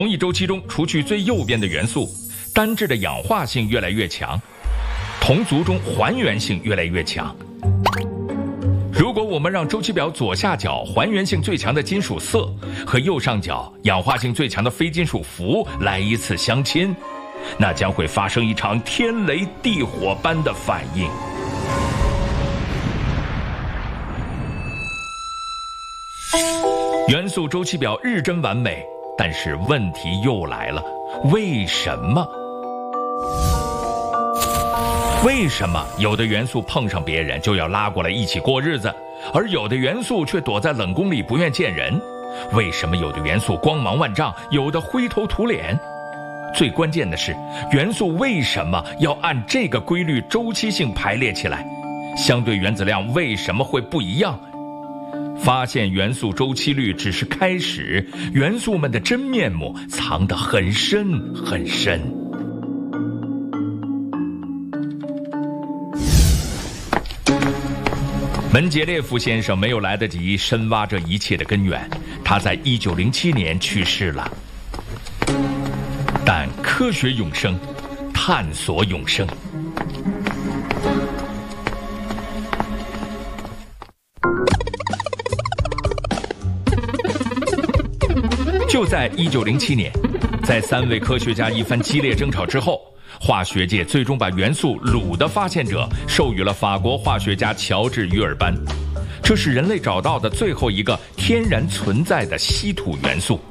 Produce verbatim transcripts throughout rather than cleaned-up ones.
同一周期中，除去最右边的元素，单质的氧化性越来越强，同族中还原性越来越强。如果我们让周期表左下角还原性最强的金属铯和右上角氧化性最强的非金属氟来一次相亲，那将会发生一场天雷地火般的反应。元素周期表日臻完美，但是问题又来了，为什么？为什么有的元素碰上别人就要拉过来一起过日子，而有的元素却躲在冷宫里不愿见人？为什么有的元素光芒万丈，有的灰头土脸？最关键的是，元素为什么要按这个规律周期性排列起来？相对原子量为什么会不一样？发现元素周期律只是开始，元素们的真面目藏得很深很深。门捷列夫先生没有来得及深挖这一切的根源，他在一九零七年去世了。但科学永生，探索永生。就在一九零七年，在三位科学家一番激烈争吵之后，化学界最终把元素卤的发现者授予了法国化学家乔治·于尔班。这是人类找到的最后一个天然存在的稀土元素。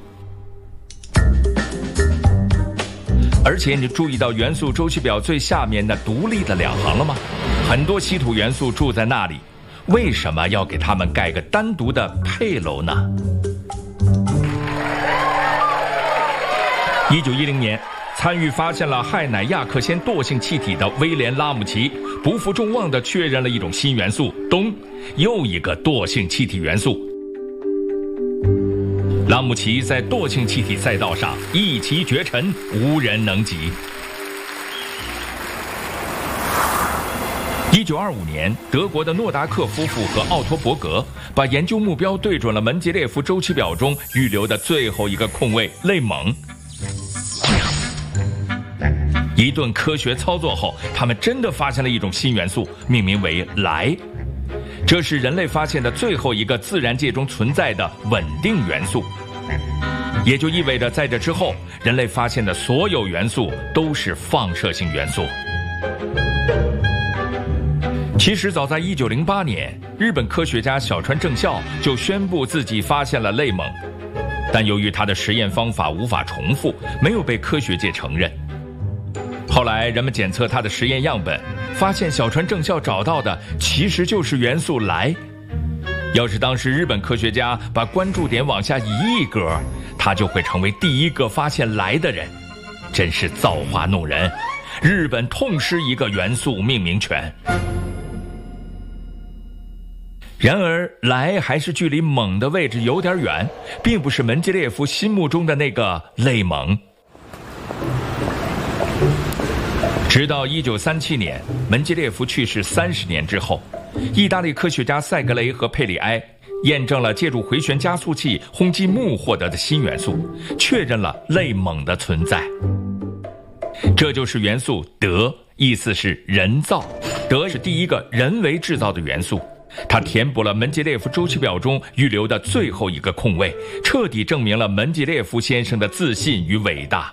而且你注意到元素周期表最下面那独立的两行了吗？很多稀土元素住在那里，为什么要给它们盖个单独的配楼呢？一九一零年，参与发现了氦氖氩氪氙惰性气体的威廉·拉姆齐不负众望地确认了一种新元素氡，又一个惰性气体元素。拉姆齐在惰性气体赛道上一骑绝尘，无人能及。一九二五年，德国的诺达克夫妇和奥托伯格把研究目标对准了门捷列夫周期表中预留的最后一个空位类锰。一顿科学操作后，他们真的发现了一种新元素，命名为氖。这是人类发现的最后一个自然界中存在的稳定元素，也就意味着在这之后，人类发现的所有元素都是放射性元素。其实早在一九零八年，日本科学家小川正孝就宣布自己发现了类锰，但由于他的实验方法无法重复，没有被科学界承认。后来人们检测他的实验样本，发现小川正孝找到的其实就是元素氖。要是当时日本科学家把关注点往下移一格，他就会成为第一个发现氖的人，真是造化弄人。日本痛失一个元素命名权。然而氖还是距离锰的位置有点远，并不是门捷列夫心目中的那个类锰。直到一九三七年，门捷列夫去世三十年之后，意大利科学家塞格雷和佩里埃验证了借助回旋加速器轰击木获得的新元素，确认了类锰的存在。这就是元素德，意思是人造。德是第一个人为制造的元素，它填补了门捷列夫周期表中预留的最后一个空位，彻底证明了门捷列夫先生的自信与伟大。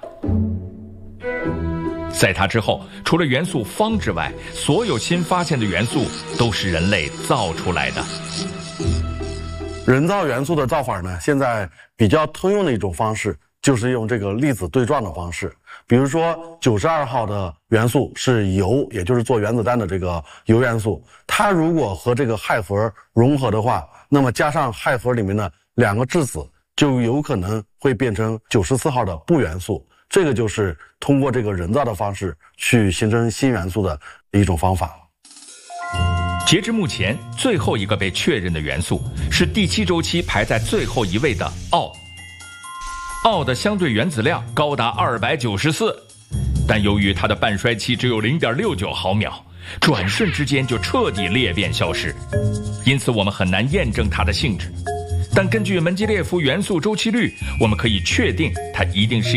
在他之后，除了元素方之外，所有新发现的元素都是人类造出来的。 人造元素的造法呢，现在比较通用的一种方式就是用这个粒子对撞的方式。比如说九十二号的元素是铀，也就是做原子弹的这个铀元素，它如果和这个氦核融合的话，那么加上氦核里面的两个质子，就有可能会变成九十四号的钚元素。这个就是通过这个人造的方式去形成新元素的一种方法。 截至目前，最后一个被确认的元素是第七周期排在最后一位的锚。锚的相对原子量高达二百九十四，但由于它的半衰期只有 零点六九毫秒，转瞬之间就彻底裂变消失，因此我们很难验证它的性质。 但根据门捷列夫元素周期律，我们可以确定它一定是